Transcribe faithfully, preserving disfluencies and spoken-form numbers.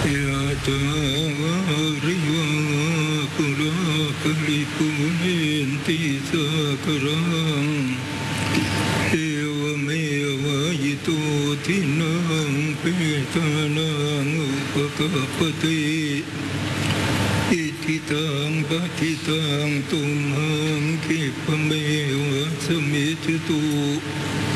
ยะถาวาริวะปุราปริปุเรนติสากรังเอวเมวะยิโตทินังเปตานังอุปกปปติอิทิตังปฏิตังตุมหังคิปะเมวะสมิจตุ